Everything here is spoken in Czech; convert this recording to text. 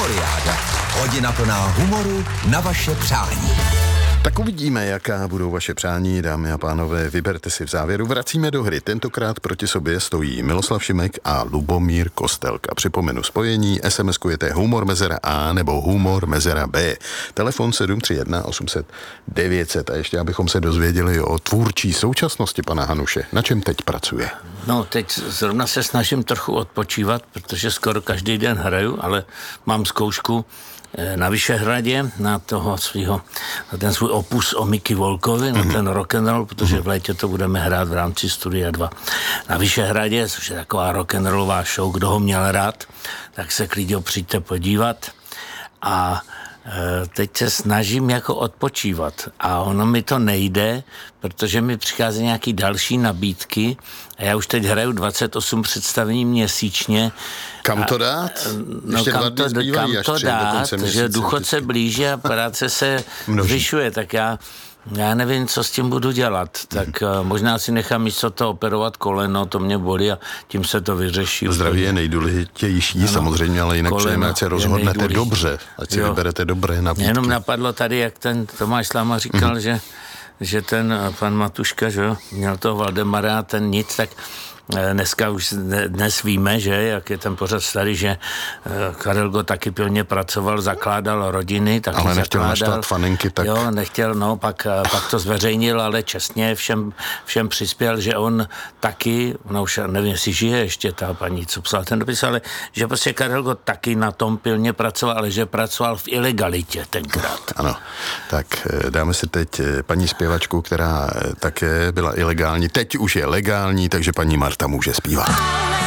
Humoriáda. Hodina plná humoru na vaše přání. Tak uvidíme, jaká budou vaše přání, dámy a pánové, vyberte si v závěru. Vracíme do hry. Tentokrát proti sobě stojí Miloslav Šimek a Lubomír Kostelka. Připomenu spojení, SMS-kujete humor mezera A nebo humor mezera B. Telefon 731 800 900. A ještě abychom se dozvěděli o tvůrčí současnosti pana Hanuše. Na čem teď pracuje? No, teď zrovna se snažím trochu odpočívat, protože skoro každý den hraju, ale mám zkoušku na Vyšehradě, na ten svůj opus o Mickey Volkovi, na ten rock'n'roll, protože v létě to budeme hrát v rámci Studia 2 na Vyšehradě, což je taková rock'n'rollová show, kdo ho měl rád, tak se klidně přijďte podívat. A teď se snažím jako odpočívat a ono mi to nejde, protože mi přichází nějaký další nabídky a já už teď hraju 28 představení měsíčně. Kam to dát? No kam to dát, že důchod se blíží a práce se zvyšuje, tak já nevím, co s tím budu dělat, tak možná si nechám místo toho operovat koleno, to mě bolí a tím se to vyřeší. Zdraví je nejdůležitější, samozřejmě, ale jinak přejeme, ať se rozhodnete dobře, ať si vyberete dobré nabídky. Jenom napadlo tady, jak ten Tomáš Slama říkal, že ten pan Matuška, že měl toho Valdemara a ten nic, tak dnes víme, že jak je ten pořad starý, že Karel Gott taky pilně pracoval, zakládal rodiny, taky ale nechtěl naštvat faninky, tak... Jo, nechtěl, no, pak to zveřejnil, ale čestně všem přispěl, že on taky, no už nevím, jestli žije ještě ta paní, co psala ten dopis, ale že prostě Karel Gott taky na tom pilně pracoval, ale že pracoval v ilegalitě tenkrát. Ano, tak dáme si teď paní zpěvačku, která také byla ilegální, teď už je legální, takže paní Marta může zpívat.